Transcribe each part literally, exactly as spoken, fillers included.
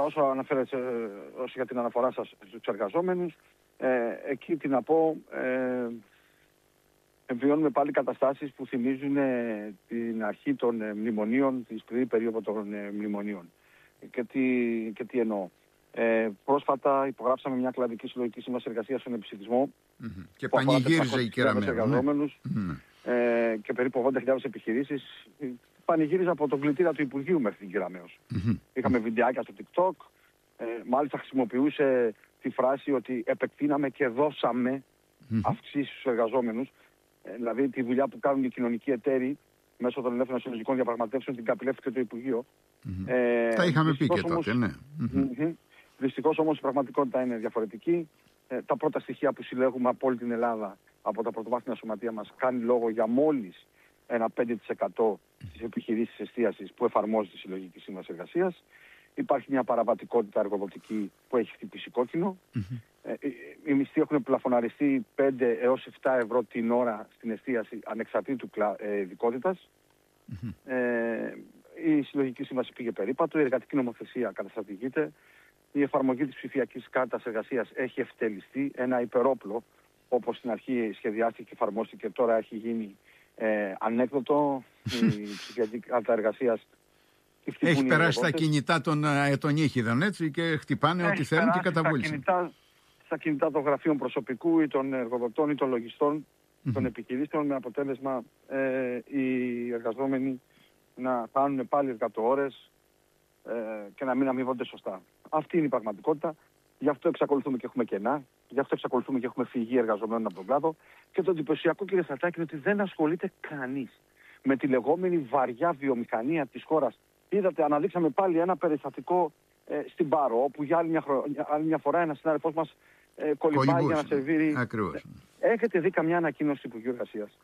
όσο αναφέρετε, όσο για την αναφορά σας στους εργαζόμενους, ε, εκεί τι να πω, ε, βιώνουμε πάλι καταστάσεις που θυμίζουν ε, την αρχή των ε, μνημονίων, τη σκληρή περίοδο των ε, μνημονίων. Και τι, και τι εννοώ. Ε, πρόσφατα υπογράψαμε μια κλαδική συλλογική σύμβαση εργασίας στον επισιτισμό. Mm-hmm. Και πανηγύριζε η Κεραμέο. εργαζόμενους mm-hmm. ε, και περίπου ογδόντα χιλιάδες επιχειρήσεις. Πανηγύριζα από τον κλητήρα του Υπουργείου μέχρι την Κεραμέο. Mm-hmm. Είχαμε βιντεάκια στο TikTok. Ε, μάλιστα χρησιμοποιούσε τη φράση ότι επεκτείναμε και δώσαμε mm-hmm. αυξήσεις στους εργαζόμενους. Ε, δηλαδή τη δουλειά που κάνουν οι κοινωνικοί εταίροι μέσω των ελεύθερων συλλογικών διαπραγματεύσεων την καπηλεύτηκε το Υπουργείο. Mm-hmm. Ε, Τα είχαμε πει και τότε, όμως, ναι. Mm-hmm. Δυστυχώς όμως η πραγματικότητα είναι διαφορετική. Ε, τα πρώτα στοιχεία που συλλέγουμε από όλη την Ελλάδα, από τα πρωτοβάθμια σωματεία μας, κάνει λόγο για μόλις ένα πέντε τοις εκατό της επιχειρήσης εστίασης που εφαρμόζει τη Συλλογική Σύμβαση Εργασίας. Υπάρχει μια παραβατικότητα εργοδοτική που έχει χτυπήσει κόκκινο. Mm-hmm. Ε, οι μισθοί έχουν πλαφωναριστεί πέντε έως επτά ευρώ την ώρα στην εστίαση ανεξαρτήτου ε, ειδικότητας. Mm-hmm. Ε, η Συλλογική Σύμβαση πήγε περίπατο, η εργατική νομοθεσία καταστρατηγείται. Η εφαρμογή της ψηφιακής κάρτας εργασίας έχει ευτελιστεί, ένα υπερόπλο, όπως στην αρχή σχεδιάστηκε και εφαρμόστηκε, τώρα έχει γίνει ε, ανέκδοτο. Η ψηφιακή κάρτα εργασίας έχει περάσει στα κινητά των ετονίχιδων, έτσι, και χτυπάνε έχει ό,τι θέλουν και καταβούλησαν. Στα κινητά, στα κινητά των γραφείων προσωπικού ή των εργοδοτών ή των λογιστών mm-hmm. των επιχειρήσεων, με αποτέλεσμα ε, οι εργαζόμενοι να κάνουν πάλι εργατοώρες ε, και να μην αμείβονται σωστά. Αυτή είναι η πραγματικότητα. Γι' αυτό εξακολουθούμε και έχουμε κενά. Γι' αυτό εξακολουθούμε και έχουμε φυγή εργαζομένων από τον κλάδο. Και το εντυπωσιακό, κύριε Στρατάκη, είναι ότι δεν ασχολείται κανείς με τη λεγόμενη βαριά βιομηχανία της χώρας. Είδατε, αναδείξαμε πάλι ένα περιστατικό ε, στην Πάρο, όπου για άλλη μια, χρο... άλλη μια φορά ένας συνάδελφός μας ε, κολυμπάει Κολυμπούς, για να σερβίρει. Ακριβώς. Έχετε δει καμιά ανακοίνωση του Υπουργείου Εργασίας?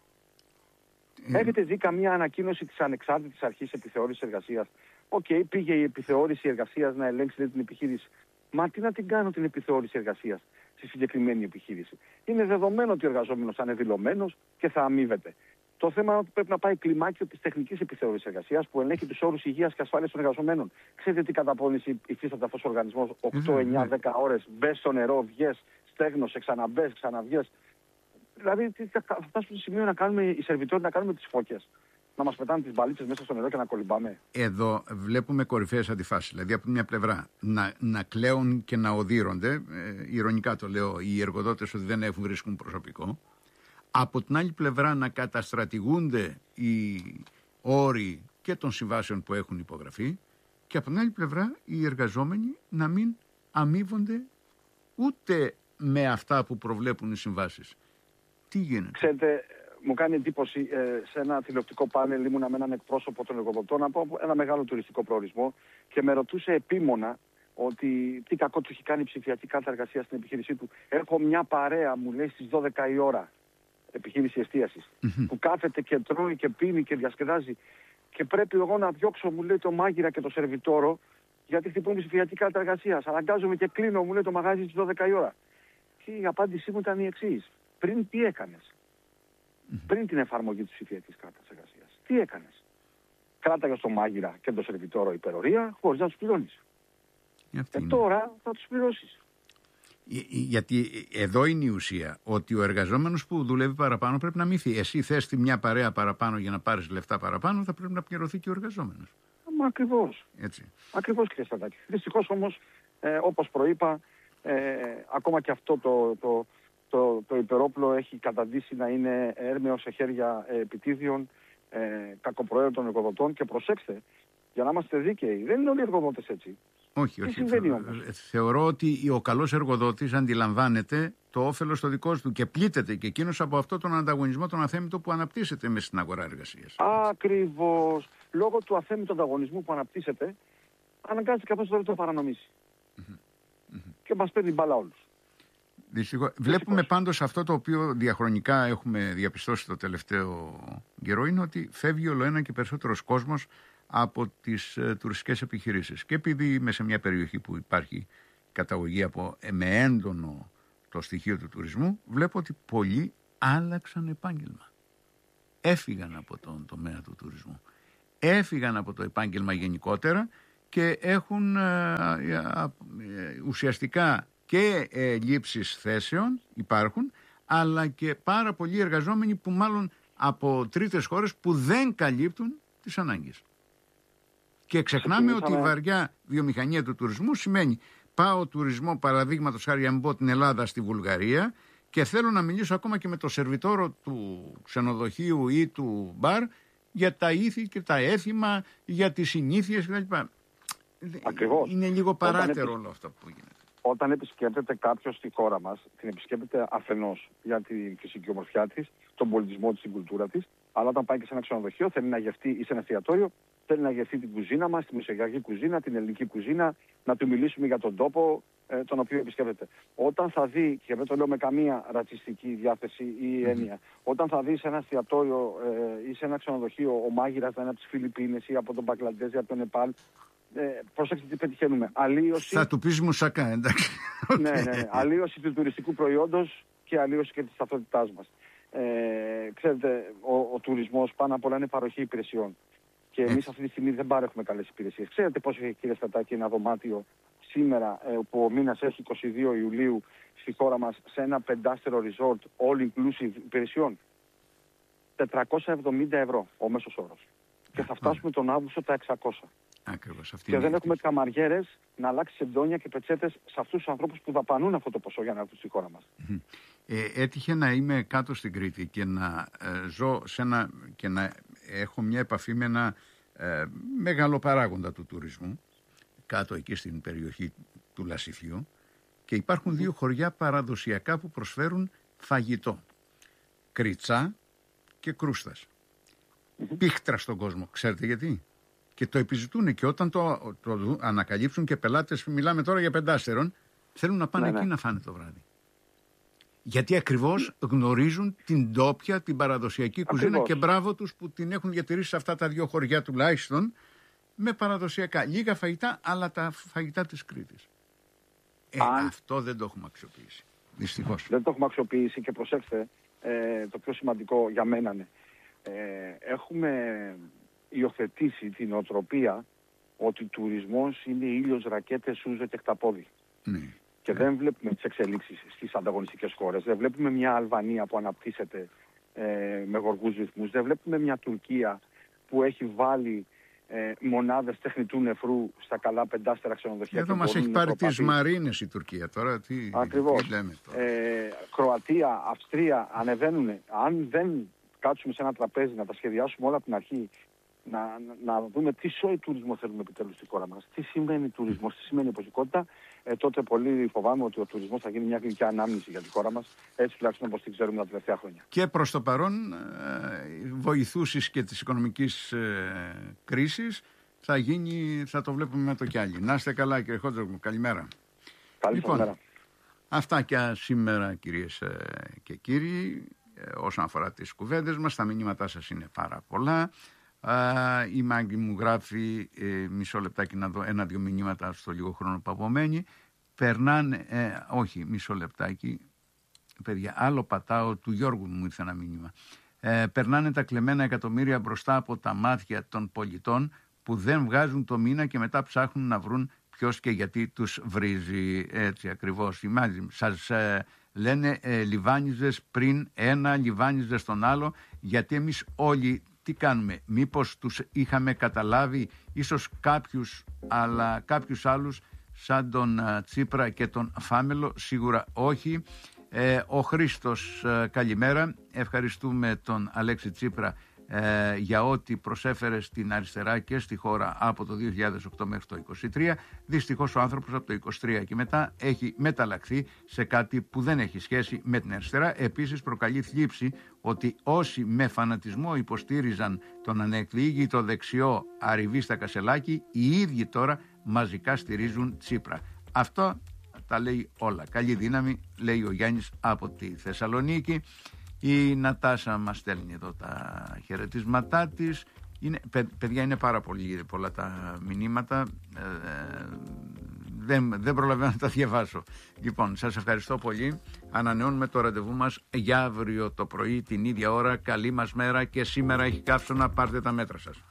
Ε... Έχετε δει καμιά ανακοίνωση της ανεξάρτητης αρχής επιθεώρησης εργασίας? Οκ, okay, πήγε η επιθεώρηση εργασίας να ελέγξει την επιχείρηση. Μα τι να την κάνω την επιθεώρηση εργασίας στη συγκεκριμένη επιχείρηση? Είναι δεδομένο ότι ο εργαζόμενος θα είναι δηλωμένος και θα αμείβεται. Το θέμα είναι ότι πρέπει να πάει κλιμάκιο της τεχνικής επιθεώρησης εργασίας που ελέγχει τους όρους υγείας και ασφάλειας των εργαζομένων. Ξέρετε τι καταπώνηση υφίσταται αυτός ο οργανισμός? οκτώ, εννιά, δέκα ώρες, μπες στο νερό, βγες, στέγνωσε, ξαναμπες, ξαναβγες. Δηλαδή θα φτάσουμε στο σημείο να κάνουμε οι σερβιτόροι να κάνουμε τις φώκες. Να μας πετάνε τις μπαλίτσες μέσα στο νερό και να κολυμπάμε. Εδώ βλέπουμε κορυφαίες αντιφάσεις. Δηλαδή, από μια πλευρά να, να κλαίουν και να οδύρονται, ε, ηρωνικά το λέω, οι εργοδότες ότι δεν έχουν βρίσκουν προσωπικό. Από την άλλη πλευρά να καταστρατηγούνται οι όροι και των συμβάσεων που έχουν υπογραφεί. Και από την άλλη πλευρά οι εργαζόμενοι να μην αμείβονται ούτε με αυτά που προβλέπουν οι συμβάσεις. Τι γίνεται? Ξέρετε, μου κάνει εντύπωση ε, σε ένα τηλεοπτικό πάνελ, ήμουνα με έναν εκπρόσωπο των εργοδοτών από ένα μεγάλο τουριστικό προορισμό και με ρωτούσε επίμονα ότι τι κακό του έχει κάνει η ψηφιακή κάρτα εργασίας στην επιχείρησή του. Έχω μια παρέα, μου λέει, στις δώδεκα η ώρα, επιχείρηση εστίασης, mm-hmm. που κάθεται και τρώει και πίνει και διασκεδάζει. Και πρέπει εγώ να διώξω, μου λέει, το μάγειρα και το σερβιτόρο, γιατί χτυπούν τη ψηφιακή κάρτα εργασίας. Αναγκάζομαι και κλείνω, μου λέει, το μαγάζι στις δώδεκα η ώρα. Και η απάντησή μου ήταν η εξής. Πριν τι έκανες? Πριν την εφαρμογή της ψηφιακής κάρτας εργασίας, τι έκανες? Κράταγες το μάγειρα και το σερβιτόρο υπερορία χωρίς να τους πληρώνεις. Και τώρα θα τους πληρώσεις. Γιατί εδώ είναι η ουσία, ότι ο εργαζόμενος που δουλεύει παραπάνω πρέπει να μειθεί. Εσύ θες τη μια παρέα παραπάνω για να πάρεις λεφτά παραπάνω, θα πρέπει να πληρωθεί και ο εργαζόμενος. Μα ακριβώς. Έτσι. Ακριβώς, κύριε Στρατάκη. Δυστυχώς όμως, ε, όπως προείπα, ε, ακόμα και αυτό το, το, το, το υπερόπλο έχει καταντήσει να είναι έρμεο σε χέρια ε, επιτίδιων, ε, κακοπροαίρετων εργοδοτών. Και προσέξτε, για να είμαστε δίκαιοι, δεν είναι όλοι οι εργοδότες έτσι. Όχι, όχι. Θεωρώ ότι ο καλός εργοδότης αντιλαμβάνεται το όφελος το δικό του και πλήττεται και εκείνος από αυτό τον ανταγωνισμό, τον αθέμητο που αναπτύσσεται μέσα στην αγορά εργασίας. Ακριβώς. Λόγω του αθέμητου ανταγωνισμού που αναπτύσσεται, αναγκάζεται κάποιος να το παρανομήσει. Mm-hmm. Mm-hmm. Και μας παίρνει μπάλα όλους. Δυστυχώς. Βλέπουμε πάντως αυτό το οποίο διαχρονικά έχουμε διαπιστώσει το τελευταίο καιρό, είναι ότι φεύγει όλο ένα και περισσότερος κόσμος από τις ε, τουριστικές επιχειρήσεις. Και επειδή είμαι σε μια περιοχή που υπάρχει καταγωγή από, ε, με έντονο το στοιχείο του τουρισμού, βλέπω ότι πολλοί άλλαξαν επάγγελμα. Έφυγαν από τον τομέα του τουρισμού. Έφυγαν από το επάγγελμα γενικότερα και έχουν ε, ε, ουσιαστικά και ε, λήψεις θέσεων υπάρχουν, αλλά και πάρα πολλοί εργαζόμενοι που μάλλον από τρίτες χώρες που δεν καλύπτουν τις ανάγκες. Και ξεχνάμε ότι η βαριά βιομηχανία του τουρισμού σημαίνει πάω τουρισμό, παραδείγματος χάρη, αν μπω την Ελλάδα στη Βουλγαρία και θέλω να μιλήσω ακόμα και με το σερβιτόρο του ξενοδοχείου ή του μπαρ για τα ήθη και τα έθιμα, για τις συνήθειες κτλ. Ακριβώς. Είναι λίγο παράτερο επι... όλο αυτό που γίνεται. Όταν επισκέπτεται κάποιος στη χώρα μας, την επισκέπτεται αφενός για τη φυσική ομορφιά της, τον πολιτισμό της, την κουλτούρα της, αλλά όταν πάει και σε ένα ξενοδοχείο θέλει να γευτεί ή σε ένα εστιατόριο, θέλει να γευτεί την κουζίνα μας, τη μεσογειακή κουζίνα, την ελληνική κουζίνα, να του μιλήσουμε για τον τόπο ε, τον οποίο επισκέπτεται. Όταν θα δει, και δεν το λέω με καμία ρατσιστική διάθεση ή έννοια, mm-hmm. όταν θα δει σε ένα εστιατόριο ε, ή σε ένα ξενοδοχείο ο μάγειρας να είναι από τις Φιλιππίνες ή από τον Μπαγκλαντές ή από τον Νεπάλ, ε, προσέξτε τι πετυχαίνουμε. Αλλίωση... Θα του πεις μουσακά, εντάξει. ναι, ναι, ναι. Αλλίωση του τουριστικού προϊόντος και αλλίωση και της ταυτότητάς μας. Ε, ξέρετε, ο, ο τουρισμός πάνω απ' όλα είναι παροχή υπηρεσιών. Και εμείς αυτή τη στιγμή δεν παρέχουμε καλές υπηρεσίες. Ξέρετε πώς έχει, κύριε Στρατάκη, ένα δωμάτιο σήμερα ε, που ο μήνας έχει είκοσι δύο Ιουλίου στη χώρα μας σε ένα πεντάστερο resort all inclusive υπηρεσιών? τετρακόσια εβδομήντα ευρώ ο μέσος όρος. Και θα φτάσουμε τον Αύγουστο τα εξακόσια. Ακριβώς, αυτή και δεν έχουμε καμαριέρες να αλλάξει εντόνια και πετσέτες σε αυτούς τους ανθρώπους που δαπανούν αυτό το ποσό για να έρθουν στη χώρα μας. Ε, έτυχε να είμαι κάτω στην Κρήτη και να ε, ζω σε ένα, και να έχω μια επαφή με ένα ε, μεγάλο παράγοντα του τουρισμού κάτω εκεί στην περιοχή του Λασιθιού και υπάρχουν δύο χωριά παραδοσιακά που προσφέρουν φαγητό, Κριτσά και Κρούστας. Mm-hmm. Πίχτρα στον κόσμο, ξέρετε γιατί? Και το επιζητούν και όταν το, το ανακαλύψουν και πελάτες, μιλάμε τώρα για πεντάστερον, θέλουν να πάνε ναι, εκεί ναι. να φάνε το βράδυ. Γιατί ακριβώς γνωρίζουν την ντόπια, την παραδοσιακή ακριβώς. κουζίνα και μπράβο τους που την έχουν διατηρήσει σε αυτά τα δύο χωριά τουλάχιστον με παραδοσιακά. Λίγα φαγητά, αλλά τα φαγητά της Κρήτης. Ε, Αν... Αυτό δεν το έχουμε αξιοποιήσει. Δυστυχώς. Δεν το έχουμε αξιοποιήσει και προσέξτε, ε, το πιο σημαντικό για μένα είναι, ε, έχουμε υιοθετήσει την οτροπία ότι τουρισμός είναι ήλιος, ρακέτες, σούζο και χταπόδι. Ναι. Και δεν βλέπουμε τις εξελίξεις στις ανταγωνιστικές χώρες. Δεν βλέπουμε μια Αλβανία που αναπτύσσεται ε, με γοργούς ρυθμούς. Δεν βλέπουμε μια Τουρκία που έχει βάλει ε, μονάδες τεχνητού νεφρού στα καλά πεντάστερα ξενοδοχεία. Εδώ μας έχει πάρει τις Μαρίνες η Τουρκία τώρα. Τι, Ακριβώς. Τι λέμε τώρα. Ε, Κροατία, Αυστρία ανεβαίνουν. Αν δεν κάτσουμε σε ένα τραπέζι να τα σχεδιάσουμε όλα από την αρχή, να, να, να δούμε τι σόι τουρισμό θέλουμε επιτέλους στη χώρα μας, τι σημαίνει τουρισμός, τι σημαίνει εποχικότητα, ε, τότε πολύ φοβάμαι ότι ο τουρισμός θα γίνει μια γλυκιά ανάμνηση για τη χώρα μας, έτσι τουλάχιστον όπως την ξέρουμε τα τελευταία χρόνια. Και προς το παρόν, ε, βοηθούσεις και της οικονομικής ε, κρίσης, θα γίνει, θα το βλέπουμε με το κι άλλοι. Να είστε καλά, κύριε Χόντζογλου, καλημέρα. Καλή λοιπόν, μέρα. Αυτά και σήμερα, κυρίες και κύριοι, ε, όσον αφορά τις κουβέντες μας, τα μηνύματά σας είναι πάρα πολλά. Uh, η Μάγκη μου γράφει ε, μισό λεπτάκι να δω ένα-δυο μηνύματα στο λίγο χρόνο που απομένει. Περνάνε, ε, όχι μισό λεπτάκι, παιδιά, άλλο πατάω, του Γιώργου μου ήρθε ένα μήνυμα. Ε, περνάνε τα κλεμμένα εκατομμύρια μπροστά από τα μάτια των πολιτών που δεν βγάζουν το μήνα και μετά ψάχνουν να βρουν ποιος και γιατί τους βρίζει. Έτσι ακριβώς. Imagine, σας ε, λένε ε, λιβάνιζες πριν ένα, λιβάνιζες τον άλλο, γιατί εμείς όλοι τι κάνουμε, μήπως τους είχαμε καταλάβει, ίσως κάποιους, αλλά κάποιους άλλους σαν τον uh, Τσίπρα και τον Φάμελο, σίγουρα όχι. Ε, ο Χρήστος, uh, καλημέρα, ευχαριστούμε τον Αλέξη Τσίπρα ε, για ό,τι προσέφερε στην αριστερά και στη χώρα από το δύο χιλιάδες οκτώ μέχρι το είκοσι τρία. Δυστυχώς ο άνθρωπος από το είκοσι τρία και μετά έχει μεταλλαχθεί σε κάτι που δεν έχει σχέση με την αριστερά. Επίσης προκαλεί θλίψη ότι όσοι με φανατισμό υποστήριζαν τον ανεκδιήγητο δεξιό Αριβή στα Κασελάκη, οι ίδιοι τώρα μαζικά στηρίζουν Τσίπρα. Αυτό τα λέει όλα. Καλή δύναμη, λέει ο Γιάννης από τη Θεσσαλονίκη. Η Νατάσα μας στέλνει εδώ τα χαιρετίσματά της. Είναι, παιδιά, είναι πάρα πολύ πολλά τα μηνύματα. Ε, δεν, δεν προλαβαίνω να τα διαβάσω. Λοιπόν, σας ευχαριστώ πολύ. Ανανεώνουμε το ραντεβού μας για αύριο το πρωί την ίδια ώρα. Καλή μας μέρα και σήμερα έχει καύσωνα. Πάρτε τα μέτρα σας.